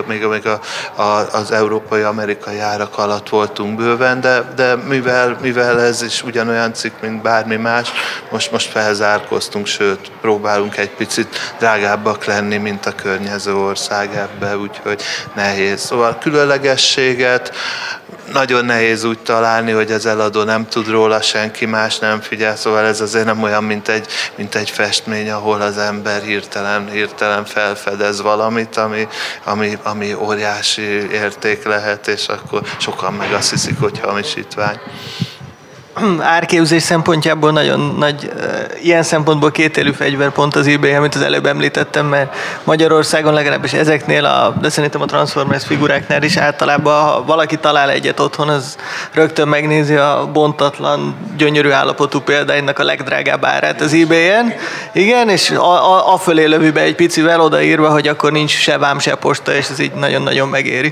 még az európai-amerikai árak alatt voltunk bőven, de mivel ez is ugyanolyan cikk, mint bármi más, most felzárkoztunk, sőt, próbálunk egy picit drágábbak lenni, mint a környező ország ebbe, úgyhogy nehéz. Szóval különlegességet nagyon nehéz úgy találni, hogy az eladó nem tud róla, senki más nem figyel, szóval ez azért nem olyan, mint egy festmény, ahol az ember hirtelen felfedez valamit, ami óriási érték lehet, és akkor sokan meg azt hiszik, hogy hamisítvány. Árképzés szempontjából nagyon nagy, ilyen szempontból kétélű fegyver pont az eBay, amit az előbb említettem, mert Magyarországon legalábbis ezeknél, de szerintem a Transformers figuráknál is általában, ha valaki talál egyet otthon, az rögtön megnézi a bontatlan, gyönyörű állapotú példánynak a legdrágább árát az eBay-en. Igen, és afölé lövi be egy picivel odaírva, hogy akkor nincs se vám, se posta, és ez így nagyon-nagyon megéri.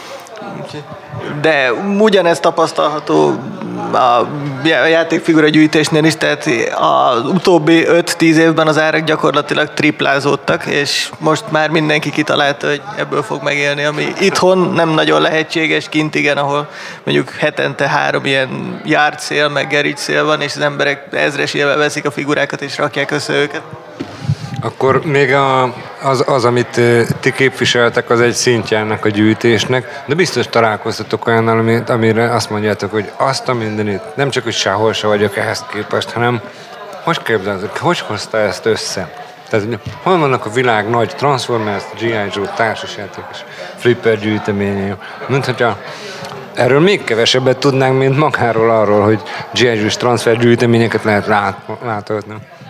De ugyanezt tapasztalható a játékfigura gyűjtésnél is, tehát az utóbbi 5-10 évben az árak gyakorlatilag triplázódtak, és most már mindenki kitalálta, hogy ebből fog megélni, ami itthon nem nagyon lehetséges, kint igen, ahol mondjuk hetente 3 ilyen yard sale, meg garage sale van, és az emberek ezresével veszik a figurákat és rakják össze őket. Akkor még az, amit ti képviseltek, az egy szintje ennek a gyűjtésnek, de biztos találkoztatok olyannal, amire azt mondjátok, hogy azt a mindenit, nem csak, hogy sehol se vagyok ehhez képest, hanem hogy képzeltek, hogy hozta ezt össze? Tehát hol vannak a világ nagy Transformers, G.I. Joe társasjáték és flipper gyűjteményei? Mint hogyha erről még kevesebbet tudnánk, mint magáról arról, hogy G.I. Joe és transfer gyűjteményeket lehet láthatni.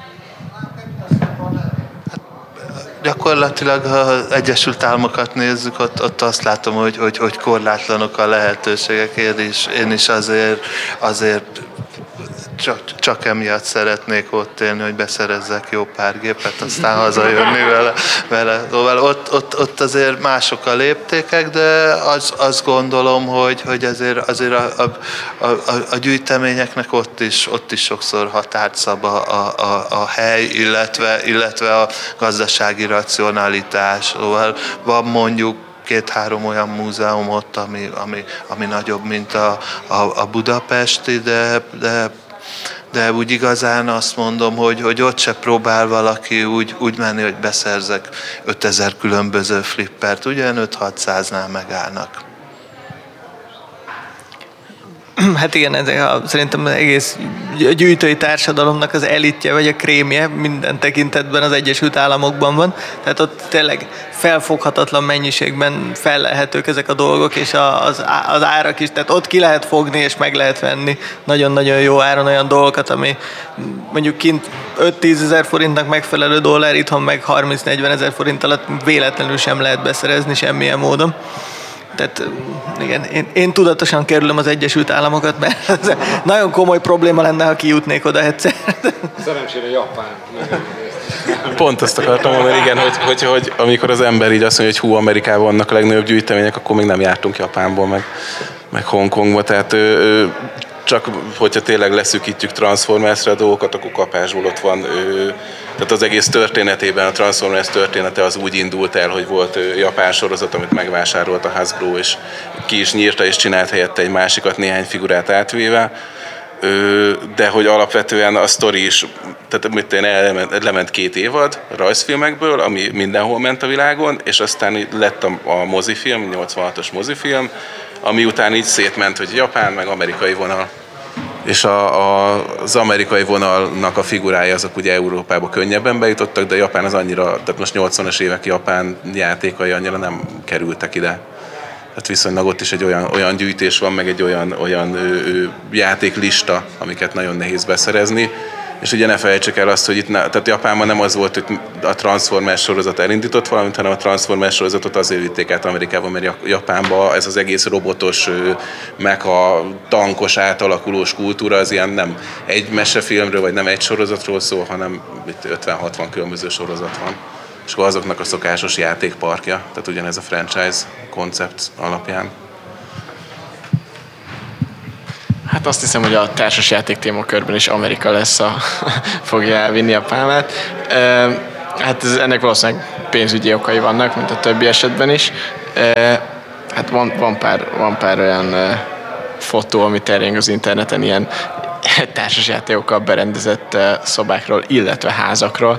Gyakorlatilag, ha az Egyesült Államokat nézzük, ott azt látom, hogy korlátlanok a lehetőségek. Én is azért csak emiatt szeretnék ott élni, hogy beszerezzek jó pár gépet, aztán hazajönni vele. Szóval ott azért mások a léptékek, de azt gondolom, hogy azért a gyűjteményeknek ott is sokszor határt szab a hely, illetve a gazdasági racionalitás. Szóval van mondjuk 2-3 olyan múzeum ott, ami nagyobb, mint a budapesti, de úgy igazán azt mondom, hogy ott se próbál valaki úgy menni, hogy beszerzek 5000 különböző flippert, ugyan 5-600-nál megállnak. Hát igen, ez szerintem az egész gyűjtői társadalomnak az elitje, vagy a krémje minden tekintetben az Egyesült Államokban van. Tehát ott tényleg felfoghatatlan mennyiségben fellelhetők ezek a dolgok, és az árak is. Tehát ott ki lehet fogni, és meg lehet venni nagyon-nagyon jó áron olyan dolgokat, ami mondjuk kint 5-10 ezer forintnak megfelelő dollár, itthon meg 30-40 ezer forint alatt véletlenül sem lehet beszerezni semmilyen módon. Tehát igen, én tudatosan kerülöm az Egyesült Államokat, mert ez nagyon komoly probléma lenne, ha kijutnék oda egyszer. Szerencsére Japán. Pont azt akartam mondani, igen, hogy amikor az ember így azt mondja, hogy Amerikában vannak a legnagyobb gyűjtemények, akkor még nem jártunk Japánból, meg Hongkongba, tehát csak hogyha tényleg leszűkítjük Transformersre a dolgokat, akkor kapásból ott van. Tehát az egész történetében a Transformers története az úgy indult el, hogy volt japán sorozat, amit megvásárolt a Hasbro, és ki is nyírta és csinált helyette egy másikat néhány figurát átvéve. De hogy alapvetően a sztori is, tehát lement 2 évad rajzfilmekből, ami mindenhol ment a világon, és aztán lett a mozifilm, 86-os mozifilm, ami után így szétment, hogy japán, meg amerikai vonal. És az amerikai vonalnak a figurái azok ugye Európába könnyebben bejutottak, de Japán az annyira, tehát most 80-as évek japán játékai annyira nem kerültek ide. Tehát viszonylag ott is egy olyan gyűjtés van, meg egy olyan játéklista, amiket nagyon nehéz beszerezni. És ugye ne felejtsük el azt, hogy itt tehát Japánban nem az volt, hogy a Transformers sorozat elindított valamit, hanem a Transformers sorozatot azért vitték át Amerikában, mert Japánban ez az egész robotos, mecha, tankos, átalakulós kultúra, az ilyen nem egy mesefilmről, vagy nem egy sorozatról szól, hanem 50-60 különböző sorozat van. És akkor azoknak a szokásos játékparkja, tehát ugyanez a franchise koncept alapján. Hát azt hiszem, hogy a társasjáték témakörben is Amerika fogja elvinni a pálmát. Hát ennek valószínűleg pénzügyi okai vannak, mint a többi esetben is. Hát van pár olyan fotó, ami terjeng az interneten, ilyen társasjátékokkal berendezett szobákról, illetve házakról,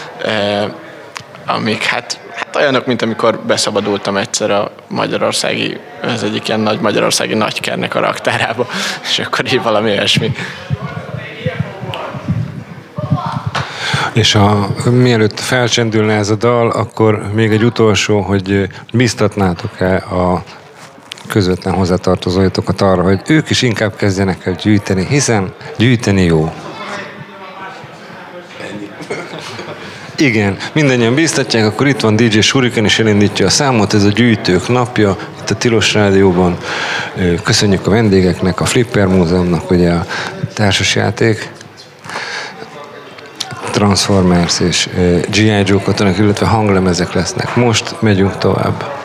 amik hát olyanok, mint amikor beszabadultam egyszer az egyik ilyen nagy magyarországi nagykernek a raktárába, és akkor így valami olyasmi. És mielőtt felcsendülne ez a dal, akkor még egy utolsó, hogy biztatnátok-e a közvetlen hozzátartozóitokat arra, hogy ők is inkább kezdjenek el gyűjteni, hiszen gyűjteni jó. Igen, mindannyian bíztatják, akkor itt van DJ Shuriken, és elindítja a számot, ez a Gyűjtők napja, itt a Tilos Rádióban. Köszönjük a vendégeknek, a Flipper Múzeumnak, ugye a társasjáték, Transformers és G.I. Joe katonák, illetve hanglemezek lesznek. Most megyünk tovább.